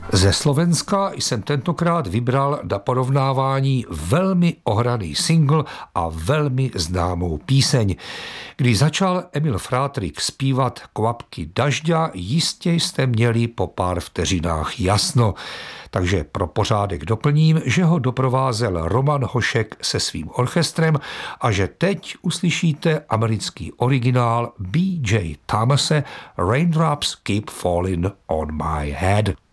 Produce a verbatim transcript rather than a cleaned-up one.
Ze Slovenska jsem tentokrát vybral na porovnávání velmi ohraný single a velmi známou píseň. Když začal Emil Frátrik zpívat Kvapky dažďa, jistě jste měli po pár vteřinách jasno. Takže pro pořádek doplním, že ho doprovázel Roman Hošek se svým orchestrem a že teď uslyšíte americký originál B J Thomase Raindrops Keep Falling on My Head.